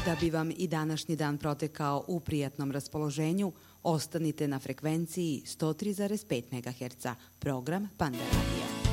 Da bi vam i današnji dan protekao u prijatnom raspoloženju, ostanite na frekvenciji 103,5 MHz, program Panda Radio.